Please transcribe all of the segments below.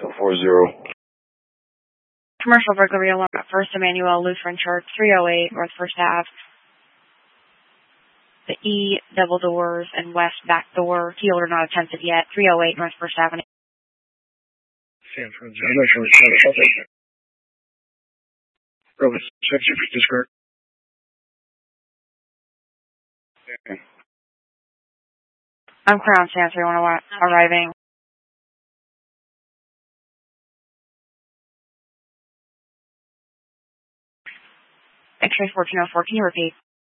40. Commercial burglary alarm at First Emmanuel Lutheran Church, 308 North First Ave. The E double doors and west back door. Key order not attempted yet. 308 North First Avenue. San Francisco. I'm not sure what's going on. Probably section for discard. I'm Crown San 311 arriving. X-ray 1404, can you repeat?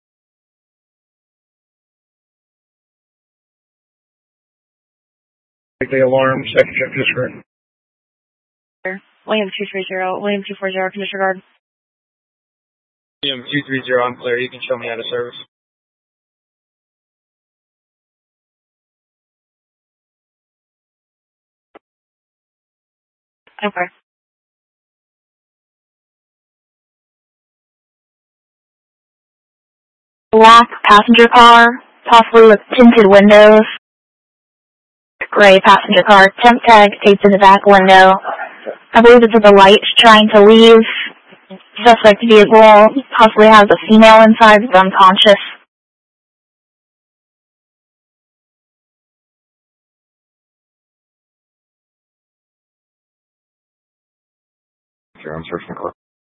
Take the alarm, second check discard. William 230, William 240, can disregard. William 230, I'm clear. You can show me out of service. Okay. Black passenger car, possibly with tinted windows. Gray passenger car, temp tag taped in the back window. I believe it's at the light trying to leave. Suspect vehicle possibly has a female inside who's unconscious. Okay, I'm searching the car.